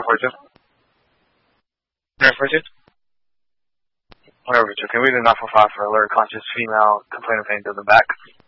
942. 942. 142. Can we do 945 for alert conscious female complaining of pain to the back?